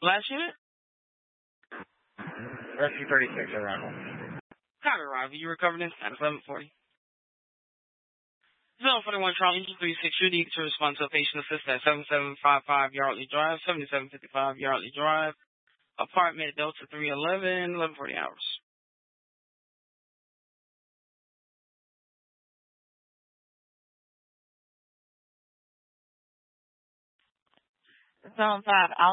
Last unit? Rescue 36, arrival. Copy, arrival. You recovered in status 1140. Zone 41 Charlie 236, you need to respond to a patient assist at 7755 Yardley Drive, 7755 Yardley Drive, apartment Delta 311, 1140 hours. Zone 5,